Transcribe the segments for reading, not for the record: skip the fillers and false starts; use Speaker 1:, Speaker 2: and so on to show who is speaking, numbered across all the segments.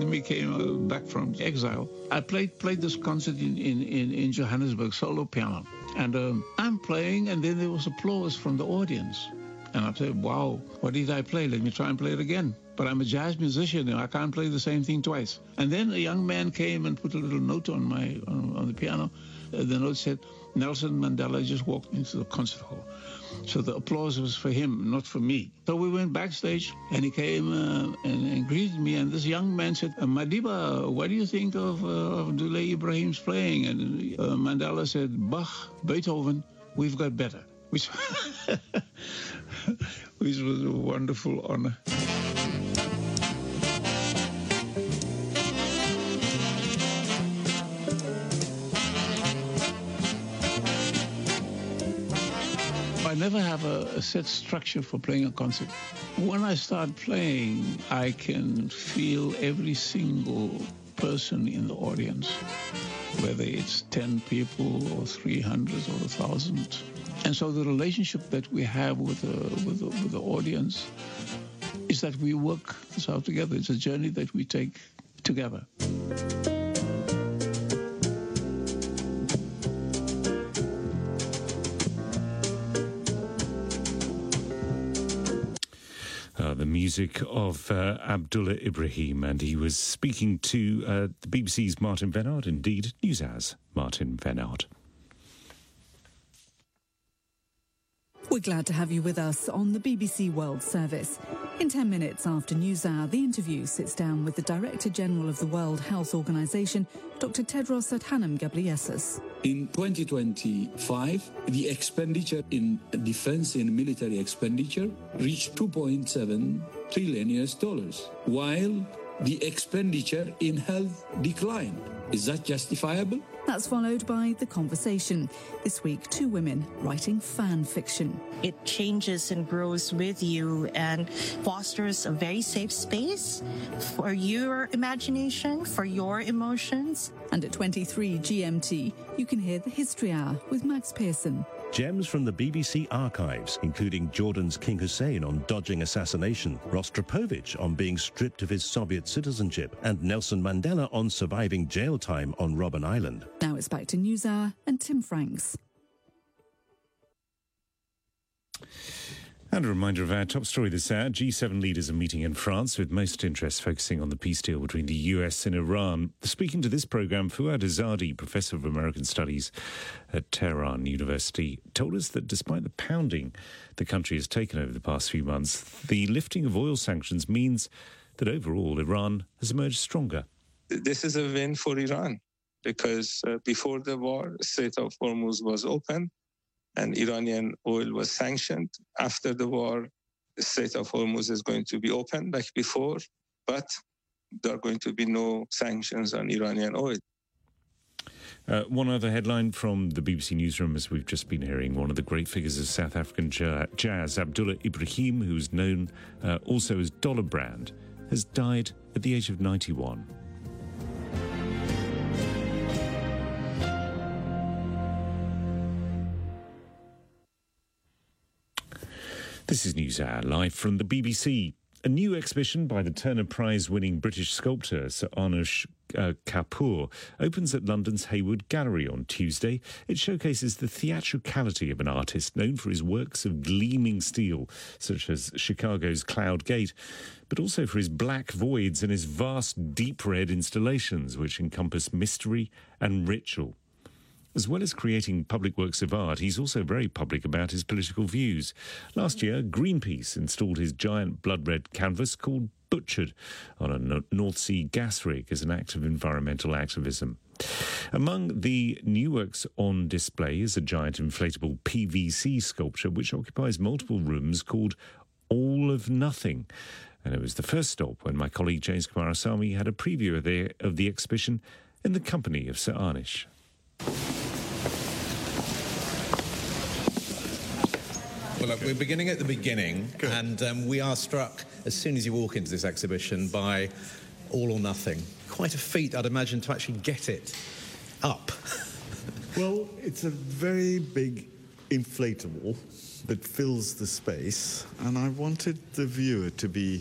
Speaker 1: we came back from exile, I played this concert in Johannesburg, solo piano. And I'm playing, and then there was applause from the audience. And I said, wow, what did I play? Let me try and play it again. But I'm a jazz musician, and I can't play the same thing twice. And then a young man came and put a little note on the piano. The note said, Nelson Mandela just walked into the concert hall. So the applause was for him, not for me. So we went backstage, and he came and greeted me. And this young man said, Madiba, what do you think of Abdullah Ibrahim's playing? And Mandela said, Bach, Beethoven, we've got better. Which was a wonderful honor. I never have a set structure for playing a concert. When I start playing, I can feel every single person in the audience, whether it's 10 people or 300 or 1,000. And so the relationship that we have with the audience is that we work this out together. It's a journey that we take together.
Speaker 2: The music of Abdullah Ibrahim, and he was speaking to the BBC's Martin Venard, indeed, NewsHour's Martin Venard.
Speaker 3: We're glad to have you with us on the BBC World Service. In 10 minutes after NewsHour, The Interview sits down with the Director General of the World Health Organization, Dr. Tedros Adhanom Ghebreyesus.
Speaker 4: In 2025, the expenditure in defense and military expenditure reached $2.7 trillion, while the expenditure in health declined. Is that justifiable?
Speaker 3: That's followed by The Conversation. This week, 2 women writing fan fiction.
Speaker 5: It changes and grows with you and fosters a very safe space for your imagination, for your emotions.
Speaker 3: And at 23 GMT, you can hear the History Hour with Max Pearson.
Speaker 6: Gems from the BBC archives, including Jordan's King Hussein on dodging assassination, Rostropovich on being stripped of his Soviet citizenship, and Nelson Mandela on surviving jail time on Robben Island.
Speaker 3: Now it's back to NewsHour and Tim Franks.
Speaker 2: And a reminder of our top story this hour. G7 leaders are meeting in France, with most interest focusing on the peace deal between the US and Iran. Speaking to this programme, Fouad Azadi, Professor of American Studies at Tehran University, told us that despite the pounding the country has taken over the past few months, the lifting of oil sanctions means that overall Iran has emerged stronger.
Speaker 7: This is a win for Iran because before the war, the Strait of Hormuz was open and Iranian oil was sanctioned. After the war, the Strait of Hormuz is going to be open like before, but there are going to be no sanctions on Iranian oil.
Speaker 2: One other headline from the BBC newsroom, as we've just been hearing, one of the great figures of South African jazz, Abdullah Ibrahim, who's known also as Dollar Brand, has died at the age of 91. This is NewsHour, live from the BBC. A new exhibition by the Turner Prize-winning British sculptor Sir Anush Kapoor opens at London's Hayward Gallery on Tuesday. It showcases the theatricality of an artist known for his works of gleaming steel, such as Chicago's Cloud Gate, but also for his black voids and his vast deep red installations, which encompass mystery and ritual. As well as creating public works of art, he's also very public about his political views. Last year, Greenpeace installed his giant blood-red canvas called Butchered on a North Sea gas rig as an act of environmental activism. Among the new works on display is a giant inflatable PVC sculpture which occupies multiple rooms called All of Nothing. And it was the first stop when my colleague James Kumarasamy had a preview of the exhibition in the company of Sir Anush.
Speaker 8: Well, look, we're beginning at the beginning, and we are struck, as soon as you walk into this exhibition, by All or Nothing. Quite a feat, I'd imagine, to actually get it up.
Speaker 9: Well, it's a very big inflatable that fills the space, and I wanted the viewer to be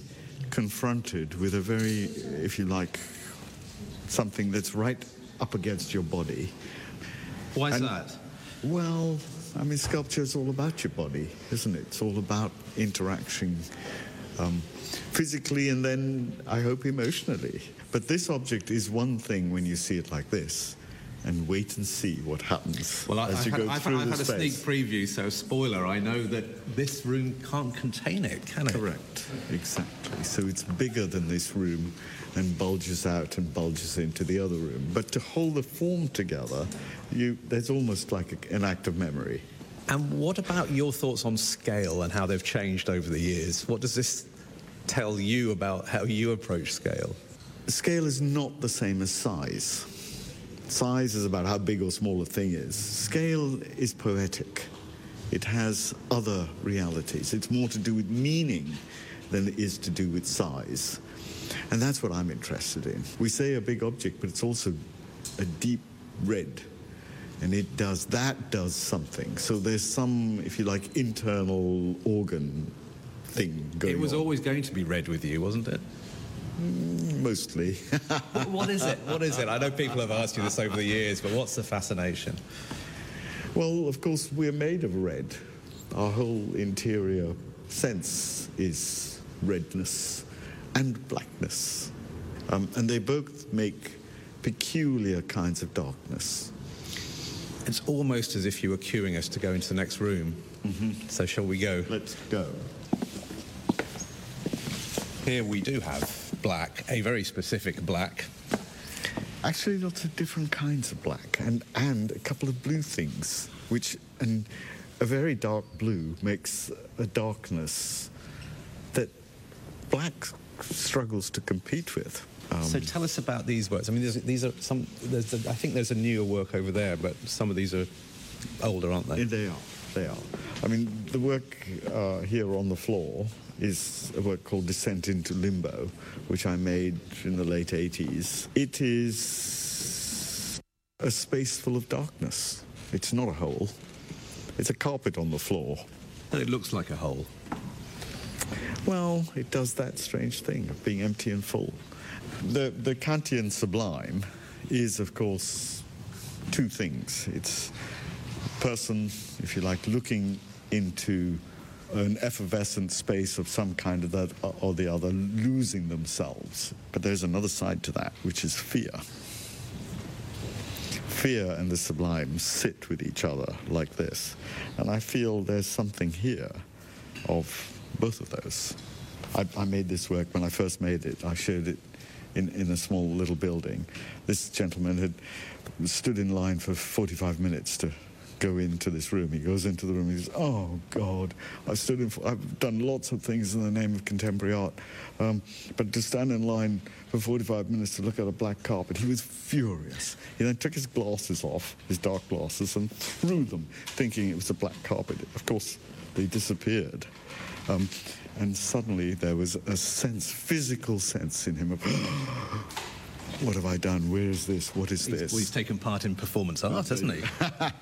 Speaker 9: confronted with a very, if you like, something that's right up against your body.
Speaker 8: Why is that?
Speaker 9: Well, I mean, sculpture is all about your body, isn't it? It's all about interaction physically and then, I hope, emotionally. But this object is one thing when you see it like this, and wait and see what happens as you go through the space.
Speaker 8: I've had a sneak preview, so spoiler, I know that this room can't contain it, can it?
Speaker 9: Correct, exactly. So it's bigger than this room and bulges out and bulges into the other room. But to hold the form together, there's almost like an act of memory.
Speaker 8: And what about your thoughts on scale and how they've changed over the years? What does this tell you about how you approach scale?
Speaker 9: Scale is not the same as size. Size is about how big or small a thing is. Scale is poetic. It has other realities. It's more to do with meaning than it is to do with size. And that's what I'm interested in. We say a big object, but it's also a deep red. And it does something. So there's some, if you like, internal organ thing going on.
Speaker 8: It was always going to be red with you, wasn't it?
Speaker 9: Mostly.
Speaker 8: What is it? What is it? I know people have asked you this over the years, but what's the fascination?
Speaker 9: Well, of course, we're made of red. Our whole interior sense is redness and blackness. And they both make peculiar kinds of darkness.
Speaker 8: It's almost as if you were cueing us to go into the next room. Mm-hmm. So shall we go?
Speaker 9: Let's go.
Speaker 8: Here we do have black, a very specific black.
Speaker 9: Actually, lots of different kinds of black and a couple of blue things, and a very dark blue makes a darkness that black struggles to compete with.
Speaker 8: So tell us about these works. I mean, these are some. I think there's a newer work over there, but some of these are older, aren't they?
Speaker 9: They are. I mean, the work here on the floor is a work called Descent into Limbo, which I made in the late 80s. It is a space full of darkness. It's not a hole. It's a carpet on the floor.
Speaker 8: And it looks like a hole.
Speaker 9: Well, it does that strange thing of being empty and full. The Kantian sublime is, of course, two things. It's a person, if you like, looking into an effervescent space of some kind of that or the other, losing themselves. But there's another side to that, which is fear. Fear and the sublime sit with each other like this. And I feel there's something here of both of those. I made this work when I first made it. I showed it in a small little building. This gentleman had stood in line for 45 minutes to go into this room. He goes into the room and he says, "Oh, God, I've done lots of things in the name of contemporary art, but to stand in line for 45 minutes to look at a black carpet," he was furious. He then took his glasses off, his dark glasses, and threw them, thinking it was a black carpet. Of course, they disappeared. And suddenly there was a physical sense in him of, what have I done? Where is this? What is this?
Speaker 8: Well, he's taken part in performance art, hasn't he?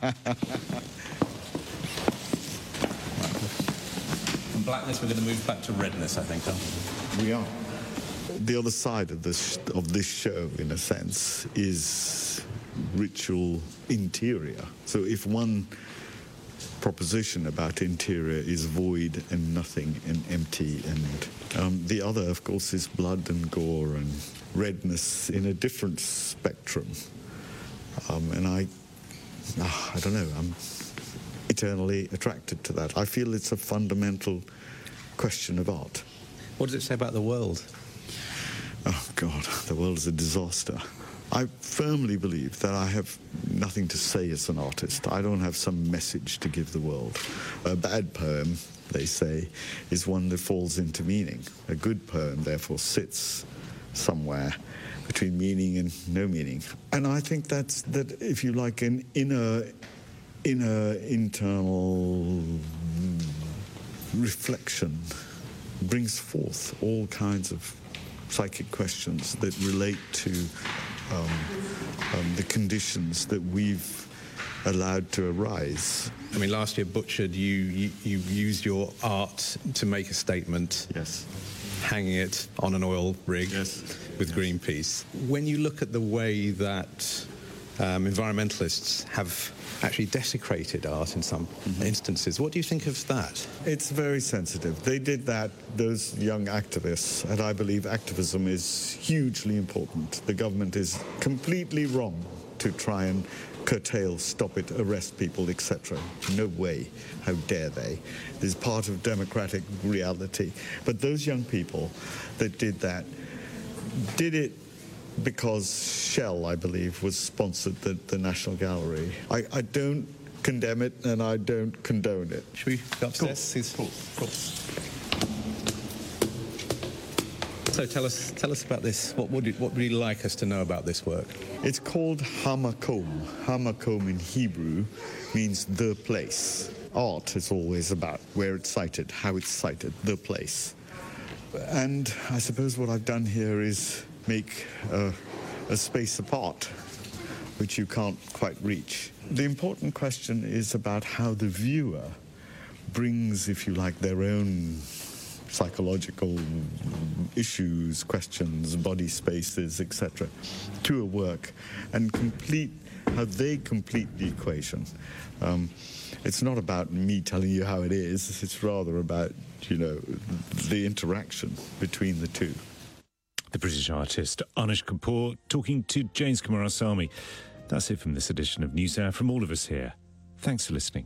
Speaker 8: From blackness, we're going to move back to redness, I think, aren't we?
Speaker 9: We are. The other side of this show, in a sense, is ritual interior. So if one proposition about interior is void and nothing and empty, and the other, of course, is blood and gore and redness in a different spectrum. And I don't know, I'm eternally attracted to that. I feel it's a fundamental question of art.
Speaker 8: What does it say about the world?
Speaker 9: Oh, God, the world is a disaster. I firmly believe that I have nothing to say as an artist. I don't have some message to give the world. A bad poem, they say, is one that falls into meaning. A good poem, therefore, sits somewhere between meaning and no meaning. And I think that if you like, an inner internal reflection brings forth all kinds of psychic questions that relate to the conditions that we've allowed to arise.
Speaker 8: I mean, last year, Butchered, you used your art to make a statement.
Speaker 9: Yes.
Speaker 8: hanging it on an oil rig with Greenpeace. When you look at the way that environmentalists have actually desecrated art in some instances, what do you think of that?
Speaker 9: It's very sensitive. They did that, those young activists, and I believe activism is hugely important. The government is completely wrong to try and curtail, stop it, arrest people, etc. No way. How dare they? This is part of democratic reality. But those young people that did that did it because Shell, I believe, was sponsored the National Gallery. I don't condemn it and I don't condone it.
Speaker 8: Should we go upstairs?
Speaker 9: Cool.
Speaker 8: So tell us about this. What would you like us to know about this work?
Speaker 9: It's called Hamakom. Hamakom in Hebrew means the place. Art is always about where it's sited, how it's sited, the place. And I suppose what I've done here is make a space apart, which you can't quite reach. The important question is about how the viewer brings, if you like, their own psychological issues, questions, body spaces, etc., to a work and how they complete the equation. It's not about me telling you how it is, it's rather about, the interaction between the two.
Speaker 2: The British artist Anush Kapoor talking to James Kumarasamy. That's it from this edition of NewsHour from all of us here. Thanks for listening.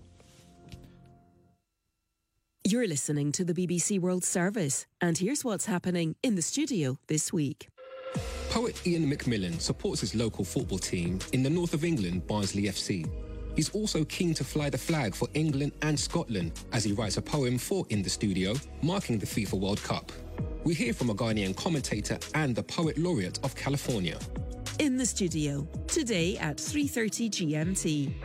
Speaker 10: You're listening to the BBC World Service, and here's what's happening in the studio this week.
Speaker 11: Poet Ian McMillan supports his local football team in the north of England, Barnsley FC. He's also keen to fly the flag for England and Scotland as he writes a poem for In the Studio, marking the FIFA World Cup. We hear from a Ghanaian commentator and the Poet Laureate of California.
Speaker 10: In the studio, today at 3:30 GMT.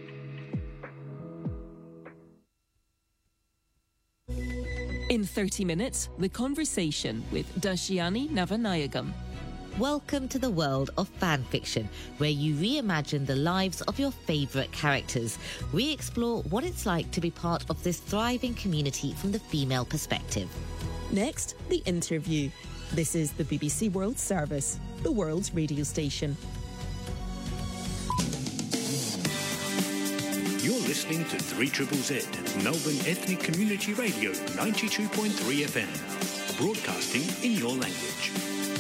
Speaker 10: In 30 minutes, The Conversation with Dashiani Navanayagam.
Speaker 12: Welcome to the world of fan fiction, where you reimagine the lives of your favourite characters. We explore what it's like to be part of this thriving community from the female perspective.
Speaker 10: Next, The Interview. This is the BBC World Service, the world's radio station.
Speaker 13: You're listening to 3ZZZ, Melbourne Ethnic Community Radio, 92.3 FM, broadcasting in your language.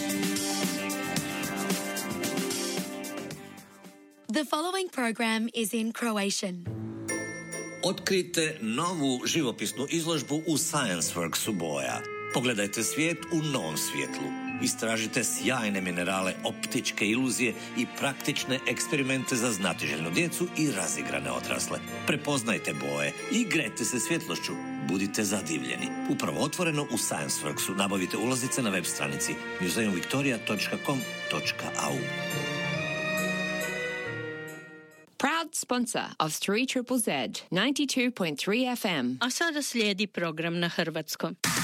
Speaker 14: The following program is in Croatian.
Speaker 15: Otkrijte novu živopisnu izložbu u ScienceWorksu Boja. Pogledajte svijet u novom svjetlu. Istražite sjajne minerale, optičke iluzije i praktične eksperimente za znatiželjnu djecu i razigrane odrasle. Prepoznajte boje, igrajte se svjetlošću, budite zadivljeni. Upravo otvoreno u ScienceWorksu. Nabavite ulaznice na web stranici museumvictoria.com.au.
Speaker 16: Proud sponsor of 3ZZZ 92.3 FM.
Speaker 17: A sada slijedi program na hrvatskom.